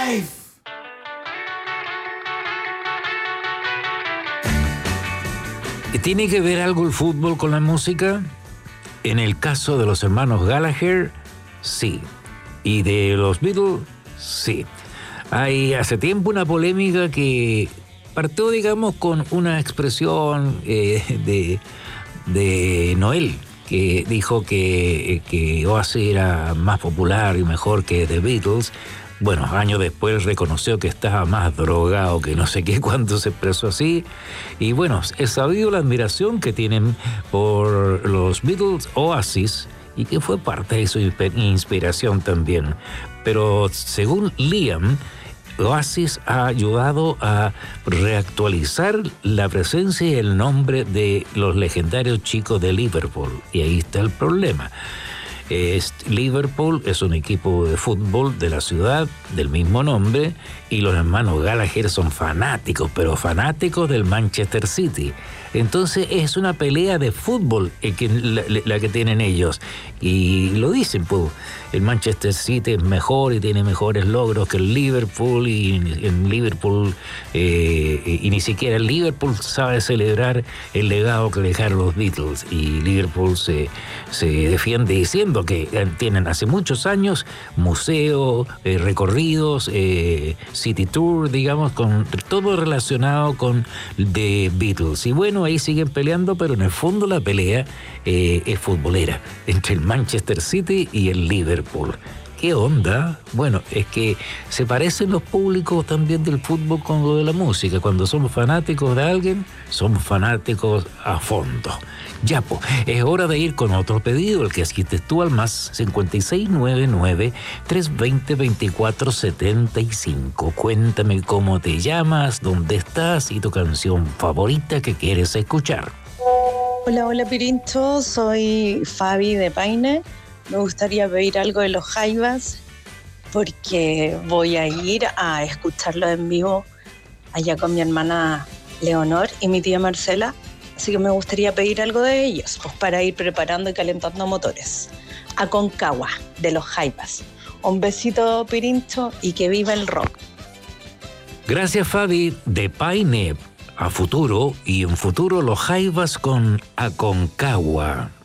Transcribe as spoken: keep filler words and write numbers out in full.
¿Tiene que ver algo el fútbol con la música? En el caso de los hermanos Gallagher, sí. Y de los Beatles, sí. Hay hace tiempo una polémica que partió, digamos, con una expresión eh, de, de Noel, que dijo que, que Oasis era más popular y mejor que The Beatles. Bueno, años después reconoció que estaba más drogado que no sé qué cuánto se expresó así. Y bueno, es sabido la admiración que tienen por los Beatles, Oasis, y que fue parte de su inspiración también. Pero según Liam, Oasis ha ayudado a reactualizar la presencia y el nombre de los legendarios Chicos de Liverpool. Y ahí está el problema. Es, Liverpool es un equipo de fútbol de la ciudad del mismo nombre, y los hermanos Gallagher son fanáticos, pero fanáticos del Manchester City. Entonces es una pelea de fútbol el que, la, la que tienen ellos. Y lo dicen, pues, el Manchester City es mejor y tiene mejores logros que el Liverpool, y en Liverpool, eh, y ni siquiera el Liverpool sabe celebrar el legado que dejaron los Beatles. Y Liverpool se, se defiende diciendo que tienen hace muchos años museo, eh, recorridos, eh, City Tour, digamos, con todo relacionado con The Beatles. Y bueno, ahí siguen peleando, pero en el fondo la pelea eh, es futbolera entre el Manchester City y el Liverpool. ¿Qué onda? Bueno, es que se parecen los públicos también del fútbol con lo de la música. Cuando somos fanáticos de alguien, somos fanáticos a fondo. Ya, pues, es hora de ir con otro pedido, el que asiste tú al más cinco seis nueve nueve, tres dos cero, dos cuatro siete cinco. Cuéntame cómo te llamas, dónde estás y tu canción favorita que quieres escuchar. Hola, hola Pirincho, soy Fabi de Paine. Me gustaría pedir algo de los Jaivas porque voy a ir a escucharlo en vivo allá con mi hermana Leonor y mi tía Marcela. Así que me gustaría pedir algo de ellos, pues para ir preparando y calentando motores. Aconcagua, de los Jaivas. Un besito, Pirincho, y que viva el rock. Gracias, Fabi, de Paine. A futuro, y en futuro los Jaivas con Aconcagua.